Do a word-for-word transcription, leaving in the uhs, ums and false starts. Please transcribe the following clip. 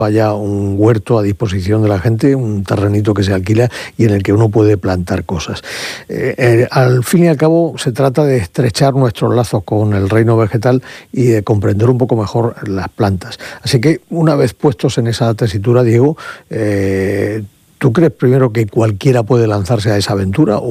haya un huerto a disposición de la gente, un terrenito que se alquila y en el que uno puede plantar cosas. Eh, eh, al fin y al cabo se trata de estrechar nuestros lazos con el reino vegetal y de comprender un poco mejor las plantas. Así que una vez puestos en esa tesitura, Diego, eh, ¿tú crees primero que cualquiera puede lanzarse a esa aventura?